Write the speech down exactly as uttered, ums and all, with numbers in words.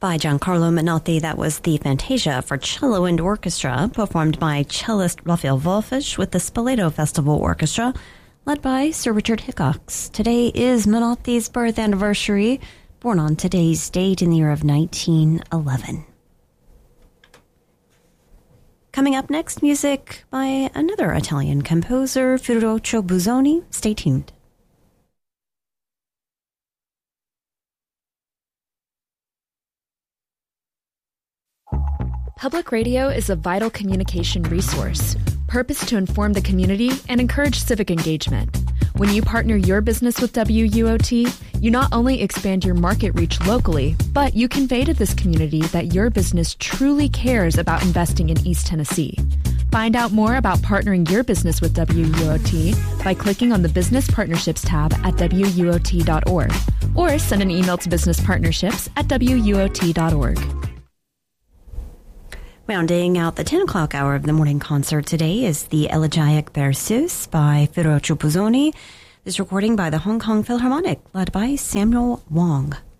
By Giancarlo Menotti, that was the Fantasia for Cello and Orchestra, performed by cellist Raphael Wolfisch with the Spoleto Festival Orchestra, led by Sir Richard Hickox. Today is Menotti's birth anniversary, born on today's date in the year of nineteen eleven. Coming up next, music by another Italian composer, Ferruccio Busoni. Stay tuned. Public radio is a vital communication resource, purposed to inform the community and encourage civic engagement. When you partner your business with W U O T, you not only expand your market reach locally, but you convey to this community that your business truly cares about investing in East Tennessee. Find out more about partnering your business with W U O T by clicking on the Business Partnerships tab at W U O T dot org or send an email to businesspartnerships at W U O T dot org. Rounding out the ten o'clock hour of the morning concert today is the Elegiac Berceuse by Ferruccio Busoni. This recording by the Hong Kong Philharmonic, led by Samuel Wong.